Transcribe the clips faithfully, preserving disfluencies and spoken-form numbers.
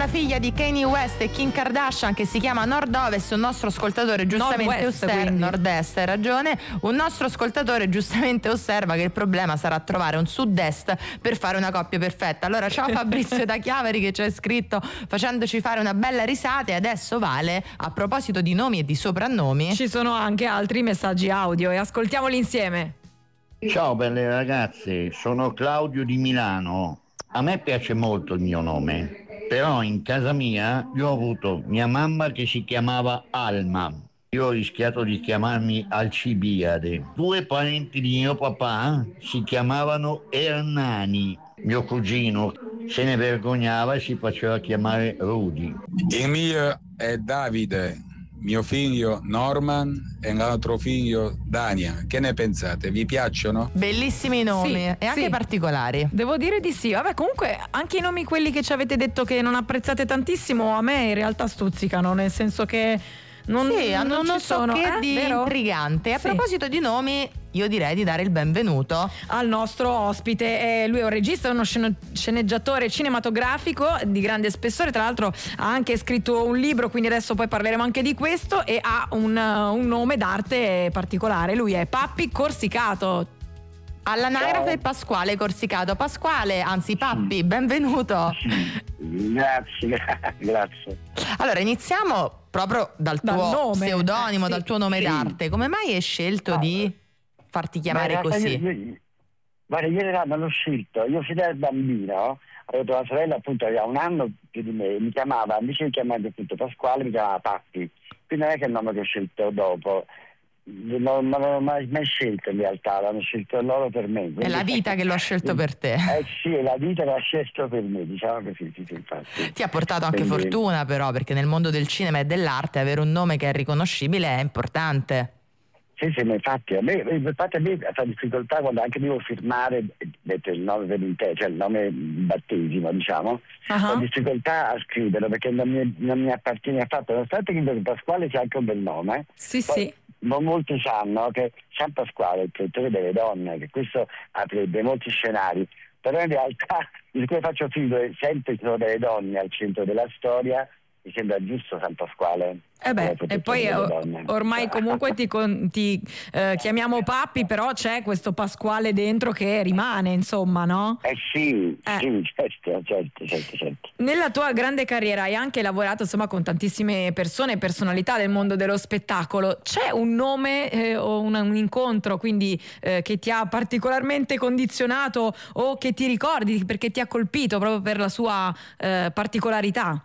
la figlia di Kanye West e Kim Kardashian che si chiama Nord-Ovest, un nostro ascoltatore giustamente osserva, Nord-Est, hai ragione, un nostro ascoltatore giustamente osserva che il problema sarà trovare un Sud-Est per fare una coppia perfetta. Allora ciao Fabrizio da Chiavari che ci ha scritto facendoci fare una bella risata. E adesso Vale, a proposito di nomi e di soprannomi, ci sono anche altri messaggi audio e ascoltiamoli insieme. Ciao belle ragazze, sono Claudio di Milano. A me piace molto il mio nome, però in casa mia io ho avuto mia mamma che si chiamava Alma. Io ho rischiato di chiamarmi Alcibiade. Due parenti di mio papà si chiamavano Ernani. Mio cugino se ne vergognava e si faceva chiamare Rudy. Il mio è Davide. Mio figlio Norman e l'altro figlio Dania. Che ne pensate? Vi piacciono? Bellissimi nomi Sì, e anche sì. particolari. Devo dire di sì. Vabbè, comunque anche i nomi quelli che ci avete detto che non apprezzate tantissimo a me in realtà stuzzicano, nel senso che non, sì, hanno non non ci so sono che eh, di vero? intrigante. A Sì. proposito di nomi, io direi di dare il benvenuto al nostro ospite. Eh, lui è un regista, uno sceno- sceneggiatore cinematografico di grande spessore, tra l'altro ha anche scritto un libro, quindi adesso poi parleremo anche di questo, e ha un, un nome d'arte particolare. Lui è Pappi Corsicato. all'anagrafe Pasquale Corsicato. Pasquale, anzi Pappi, benvenuto. Grazie, grazie. Allora iniziamo proprio dal, Dal tuo nome. pseudonimo, Eh, sì. dal tuo nome Sì. d'arte. Come mai hai scelto Ah, di farti chiamare Ma in realtà così? Io, io, guarda, io in realtà non l'ho scelto. Io fin da bambino avevo una sorella, appunto, aveva un anno più di me, mi chiamava, invece di chiamarmi appunto Pasquale, mi chiamava Pappi. Quindi non è che è il nome che ho scelto dopo. Non, non l'avevo mai, mai scelto in realtà, l'hanno scelto loro per me. È Quindi- la vita che lo ha scelto per te. Eh sì, è la vita che l'ha scelto per me, diciamo così, sì, sì, infatti. Ti ha portato anche Quindi- fortuna però, perché nel mondo del cinema e dell'arte avere un nome che è riconoscibile è importante. Sì, sì, ma infatti a me, infatti a me fa difficoltà quando anche devo firmare, detto il nome per intero, cioè il nome battesimo, diciamo, Uh-huh. ho difficoltà a scriverlo perché non mi, non mi appartiene affatto, nonostante che Pasquale sia anche un bel nome. Sì, Poi, sì. non molti sanno che San Pasquale è il protettore delle donne, che questo aprirebbe molti scenari, però in realtà, siccome faccio film dove sempre ci sono delle donne al centro della storia, mi sembra giusto San Pasquale. Eh beh, come e protettore poi delle o- donne. ormai comunque ti, con- ti eh, chiamiamo Pappi, però c'è questo Pasquale dentro che rimane, insomma, no? Eh sì, Eh. sì, certo, certo, certo, certo. Nella tua grande carriera hai anche lavorato, insomma, con tantissime persone e personalità del mondo dello spettacolo. C'è un nome eh, o un, un incontro quindi eh, che ti ha particolarmente condizionato o che ti ricordi perché ti ha colpito proprio per la sua eh, particolarità?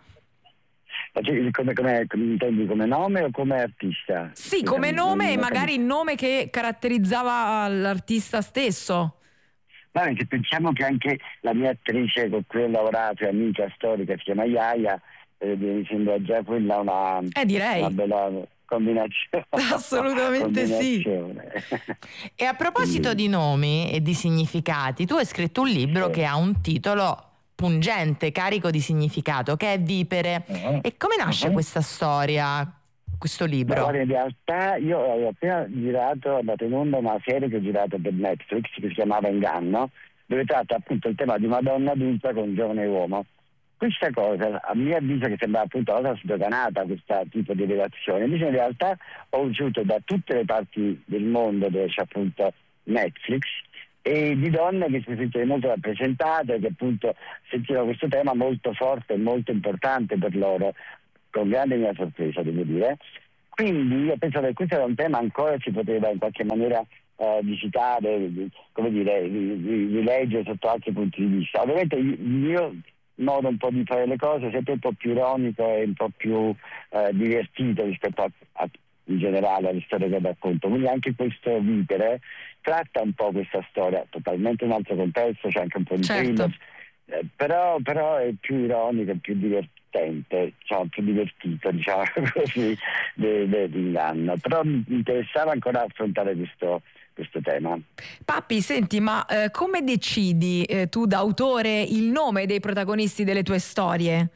Ma tu come, come, come intendi, come nome o come artista? Sì, Scusami, come nome non- e non magari il nome che caratterizzava l'artista stesso. Vabbè, se pensiamo che anche la mia attrice con cui ho lavorato, è amica storica, si chiama Iaia, eh, mi sembra già quella una, Eh, direi. una bella combinazione. Assolutamente sì. Combinazione. E a proposito Quindi- di nomi e di significati, tu hai scritto un libro Sì. che ha un titolo pungente, carico di significato, che è Vipere. Uh-huh. E come nasce Uh-huh. questa storia, questo Ma libro? guarda, in realtà io avevo appena girato, ho andato in onda una serie che ho girato per Netflix che si chiamava Inganno, dove tratta appunto il tema di una donna adulta con un giovane uomo. Questa cosa, a mio avviso, che sembra appunto una cosa sdoganata, questo tipo di relazione, invece in realtà ho ricevuto da tutte le parti del mondo dove c'è appunto Netflix, e di donne che si sentono molto rappresentate, che appunto sentivano questo tema molto forte e molto importante per loro, con grande mia sorpresa, devo dire. Quindi io penso che questo era un tema ancora si poteva in qualche maniera eh, visitare, come dire, rileggere sotto altri punti di vista. Ovviamente il mio modo un po' di fare le cose è sempre un po' più ironico e un po' più eh, divertito rispetto a, a, in generale alle storie che racconto. Quindi anche questo Vipere tratta un po' questa storia, totalmente un altro contesto, c'è anche un po' di Certo. thriller, eh, però, però è più ironico, più divertente, diciamo, più divertito, diciamo così, dell'inganno. Però mi interessava ancora affrontare questo, questo tema. Pappi, senti, ma eh, come decidi eh, tu da autore il nome dei protagonisti delle tue storie?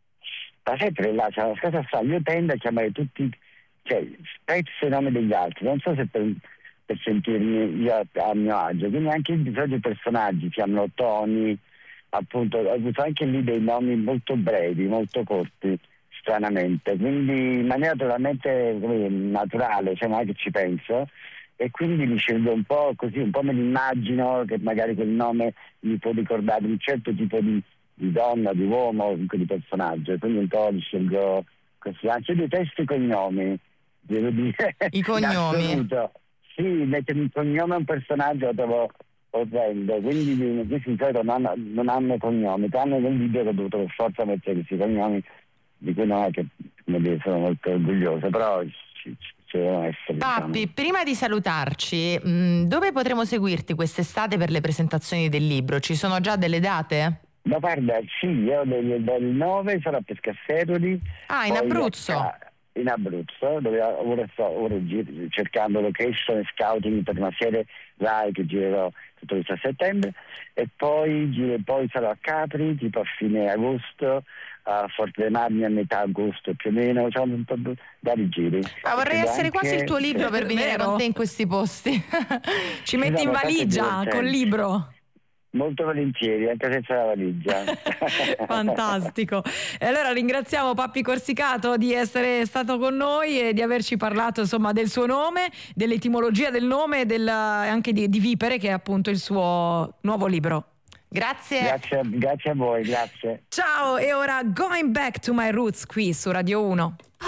Ma sempre là c'è una cosa strana, io tendo a chiamare tutti, cioè spezzo i nomi degli altri, non so se per, per sentirmi io a, a mio agio, quindi anche i, i personaggi si chiamano Tony, appunto ho avuto anche lì dei nomi molto brevi, molto corti, stranamente, quindi in maniera totalmente come, naturale, cioè non è che ci penso, e quindi mi scelgo un po' così, un po' me l'immagino che magari quel nome mi può ricordare un certo tipo di, di donna, di uomo, di personaggio, e quindi un po' li scelgo così, anche dei testi cognomi, devo dire. I cognomi? Sì, mettere un cognome a un personaggio lo trovo orrendo, quindi questi di solito non, non hanno cognomi, tranne nel video che ho dovuto per forza mettere questi cognomi, di cui non è che come dire, sono molto orgoglioso, però ci, ci devono essere. Pappi, diciamo. prima di salutarci, mh, dove potremo seguirti quest'estate per le presentazioni del libro? Ci sono già delle date? Ma guarda, sì, io del, del nove sarò a Pescasseroli. Ah, in Abruzzo? A, in Abruzzo, dove ora sto ora gir- cercando location e scouting per una serie Rai che girerò tutto il sei settembre, e poi, giro, poi sarò a Capri tipo a fine agosto, a Forte dei Marmi a metà agosto più o meno, c'è un po' di vari giri. Ma vorrei essere anche... quasi il tuo libro per venire con te in questi posti. Ci metti in valigia col libro? Molto volentieri, anche senza la valigia. Fantastico. E allora ringraziamo Pappi Corsicato di essere stato con noi e di averci parlato insomma del suo nome, dell'etimologia del nome e del, anche di, di Vipere, che è appunto il suo nuovo libro. Grazie. Grazie, grazie a voi, grazie. Ciao, e ora Going Back to My Roots qui su Radio uno.